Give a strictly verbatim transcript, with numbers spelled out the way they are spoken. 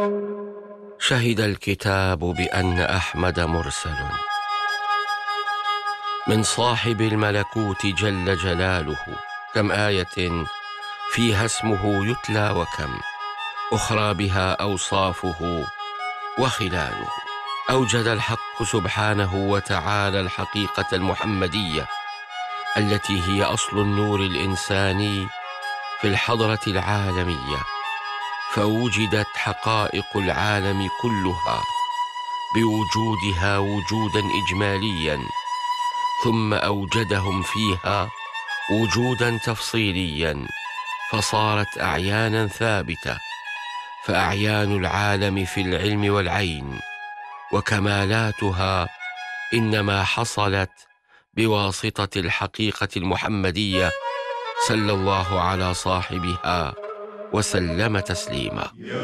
شهد الكتاب بأن أحمد مرسل من صاحب الملكوت جل جلاله، كم آية فيها اسمه يتلى، وكم أخرى بها أوصافه وخلاله. أوجد الحق سبحانه وتعالى الحقيقة المحمدية التي هي أصل النور الإنساني في الحضرة العالمية، فوجدت حقائق العالم كلها بوجودها وجودا إجماليا، ثم أوجدهم فيها وجودا تفصيليا، فصارت أعيانا ثابتة. فأعيان العالم في العلم والعين وكمالاتها إنما حصلت بواسطة الحقيقة المحمدية، صلى الله على صاحبها وسلم تسليما.